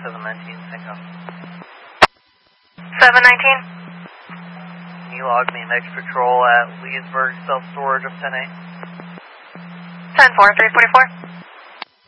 719, hang up. 719? Can you log me next patrol at Leesburg, self-storage of 10-8? 10-4, 344.